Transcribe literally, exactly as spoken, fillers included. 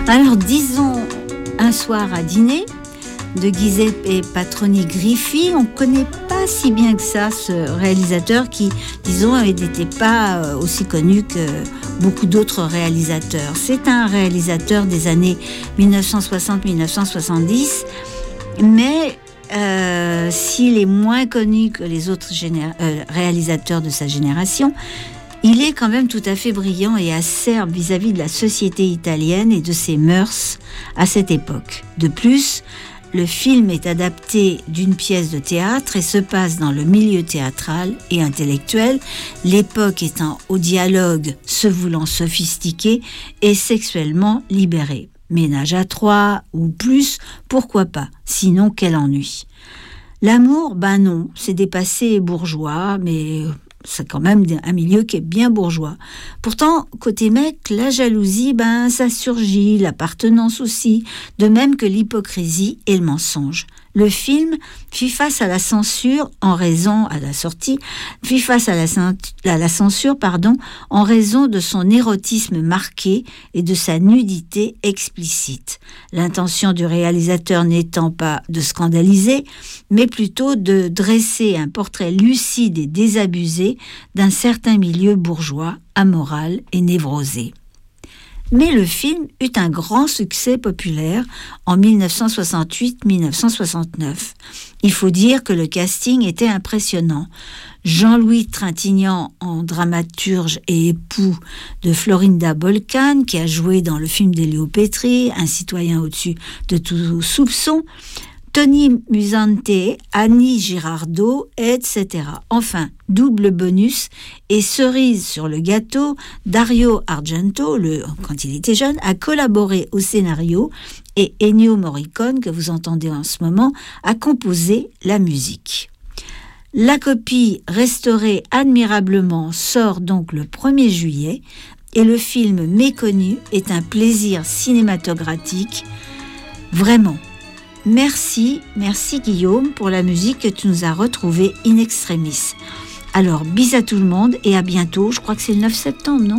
Alors, disons Un soir à dîner de Giuseppe Patroni Griffi. On ne connaît pas si bien que ça ce réalisateur qui, disons, n'était pas aussi connu que beaucoup d'autres réalisateurs. C'est un réalisateur des années dix-neuf cent soixante à dix-neuf cent soixante-dix, mais euh, s'il est moins connu que les autres géné- euh, réalisateurs de sa génération, il est quand même tout à fait brillant et acerbe vis-à-vis de la société italienne et de ses mœurs à cette époque. De plus, le film est adapté d'une pièce de théâtre et se passe dans le milieu théâtral et intellectuel, l'époque étant au dialogue se voulant sophistiqué et sexuellement libéré. Ménage à trois ou plus, pourquoi pas, sinon quel ennui. L'amour, ben non, c'est dépassé bourgeois, mais c'est quand même un milieu qui est bien bourgeois. Pourtant, côté mec, la jalousie, ben ça surgit, l'appartenance aussi, de même que l'hypocrisie et le mensonge. Le film fit face à la censure en raison, à la sortie, fit face à la, à la censure, pardon, en raison de son érotisme marqué et de sa nudité explicite. L'intention du réalisateur n'étant pas de scandaliser, mais plutôt de dresser un portrait lucide et désabusé d'un certain milieu bourgeois, amoral et névrosé. Mais le film eut un grand succès populaire en dix-neuf cent soixante-huit à dix-neuf cent soixante-neuf. Il faut dire que le casting était impressionnant. Jean-Louis Trintignant en dramaturge et époux de Florinda Bolcan, qui a joué dans le film d'Elio Petri, Un citoyen au-dessus de tout soupçon, Tony Musante, Annie Girardot, et cetera. Enfin, double bonus et cerise sur le gâteau, Dario Argento, le, quand il était jeune, a collaboré au scénario et Ennio Morricone, que vous entendez en ce moment, a composé la musique. La copie restaurée admirablement sort donc le premier juillet et le film méconnu est un plaisir cinématographique, vraiment. Merci, merci Guillaume pour la musique que tu nous as retrouvée in extremis. Alors, bis à tout le monde et à bientôt, je crois que c'est le neuf septembre, non ?